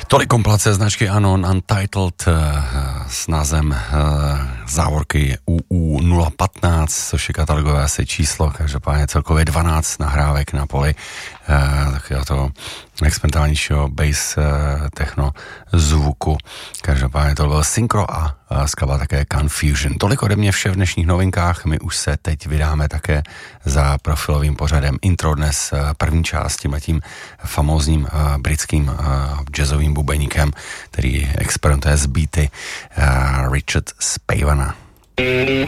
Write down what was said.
Tolik kompilace značky Anon Untitled s názvem závorky UU015, což je katalogové asi číslo, každopádně celkově 12 nahrávek na poli takového toho experimentálnějšího bass techno zvuku. Každopádně to byl Synchro a skladba také Confusion. Tolik ode mě vše v dnešních novinkách. My už se teď vydáme také za profilovým pořadem Intro dnes první část tím famózním britským jazzovým bubeníkem, který experimentuje s beaty Richard Spavana.